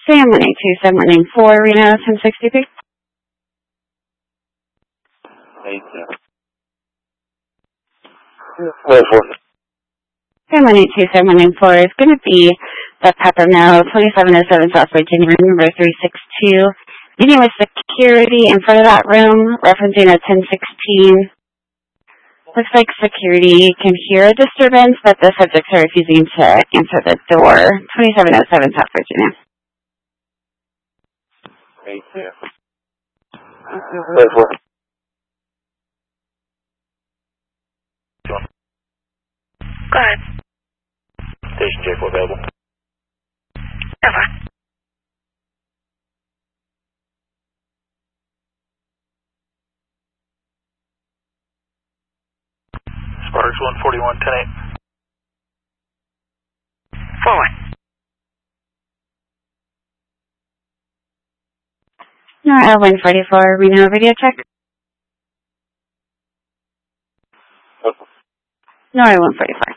Sam 182-714 Reno 1063. Sam 182-714 is going to be the Pepper Mill, 2707 South Virginia, room number 362. Meeting with security in front of that room, referencing a 1016. Looks like security can hear a disturbance, but the subjects are refusing to answer the door. 2707 South Virginia. Go ahead. Station J4 available. Over. Sparks 141, 10-8. Forward. NORA 144 Reno radio check. NORA 144.